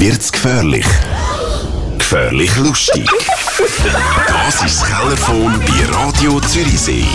wird's gefährlich. Gefährlich lustig. Das ist das Kellerphone bei Radio Zürichsee.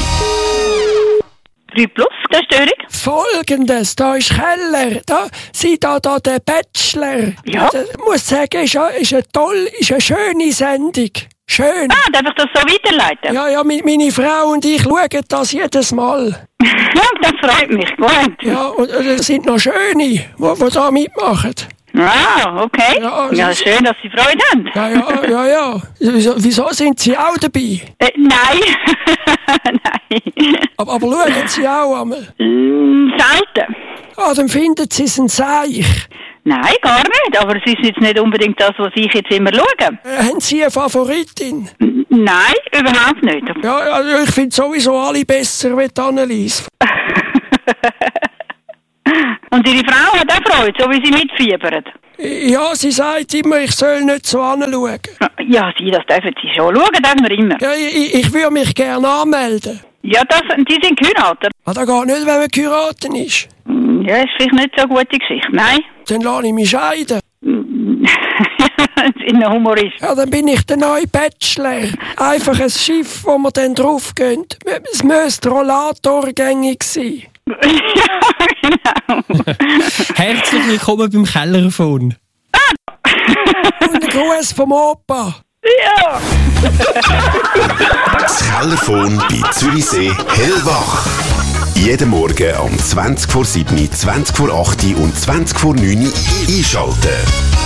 3 Plus, keine Störung. Folgendes, da ist Keller, da der Bachelor. Ja. Ich muss sagen, ist eine schöne Sendung. Schön. Ah, darf ich das so weiterleiten? Ja, meine Frau und ich schauen das jedes Mal. Ja, das freut mich, gut. Ja, und es sind noch schöne, die da mitmachen. Ah, okay. Ja, schön, dass Sie Freude haben. Ja. Wieso sind Sie auch dabei? Nein. Nein. Aber schauen Sie auch einmal. Selten. Ah, dann finden Sie es ein Seich. Nein, gar nicht. Aber es ist jetzt nicht unbedingt das, was ich jetzt immer schaue. Haben Sie eine Favoritin? Nein, überhaupt nicht. Ja, also ich finde sowieso alle besser wie die Annelies. Und Ihre Frau hat auch Freude, so wie sie mitfiebert? Ja, sie sagt immer, ich soll nicht so anschauen. Ja, das dürfen Sie schon. Schauen dürfen wir immer. Ja, ich würde mich gerne anmelden. Ja, die sind geheiratet. Ah, das geht nicht, wenn man geheiratet ist. Ja, ist vielleicht nicht so eine gute Geschichte. Nein. Dann lasse ich mich scheiden. Das ist ein Humorist. Ja, dann bin ich der neue Bachelor. Einfach ein Schiff, wo wir dann drauf gehen. Es müsste rollatorgängig sein. Ja, genau. Herzlich willkommen beim Kellerphone. Und ein Gruß vom Opa. Ja. Das Kellerphone bei Zürichsee hellwach. Jeden Morgen um 20 vor 7, 20 vor 8 und 20 vor 9 einschalten.